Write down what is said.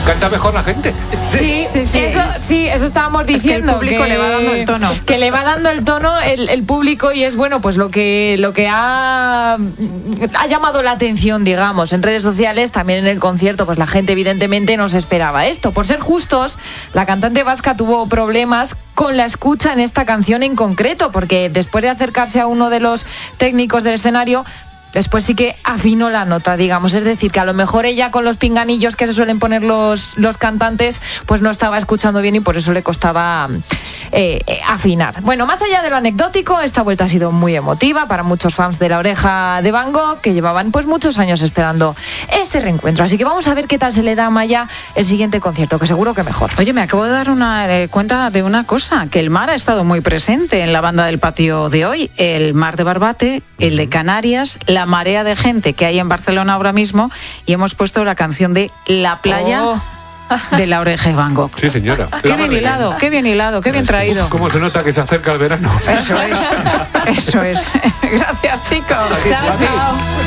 canta mejor la gente. Sí. Eso estábamos diciendo. Es que el público le va dando el tono. Que le va dando el tono el público, y es bueno, pues lo que ha llamado la atención, digamos, en redes sociales, también en el concierto, pues la gente evidentemente no se esperaba esto. Por ser justos, la cantante vasca tuvo problemas con la escucha en esta canción en concreto, porque después de acercarse a uno de los técnicos del escenario, después sí que afinó la nota, digamos. Es decir, que a lo mejor ella, con los pinganillos que se suelen poner los cantantes, pues no estaba escuchando bien y por eso le costaba afinar. Bueno, más allá de lo anecdótico, esta vuelta ha sido muy emotiva para muchos fans de La Oreja de Van Gogh, que llevaban pues muchos años esperando este reencuentro. Así que vamos a ver qué tal se le da a Maya el siguiente concierto, que seguro que mejor. Oye, me acabo de dar cuenta de una cosa, que el mar ha estado muy presente en la banda del patio de hoy. El mar de Barbate, el de Canarias, la marea de gente que hay en Barcelona ahora mismo, y hemos puesto la canción de La Playa de La Oreja de Van Gogh. Sí, señora. Qué bien hilado, qué bien traído. ¿Cómo se nota que se acerca el verano? Eso es. Gracias, chicos. Chao.